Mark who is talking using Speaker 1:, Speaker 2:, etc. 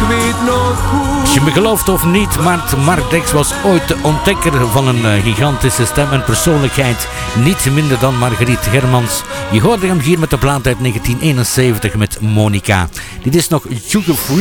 Speaker 1: weet nog goed.
Speaker 2: Als je me gelooft of niet, maar Mark Dex was ooit de ontdekker van een gigantische stem en persoonlijkheid. Niet minder dan Margriet Hermans. Je hoorde hem hier met de plaat uit 1971 met Monica. Dit is nog Sugar Free.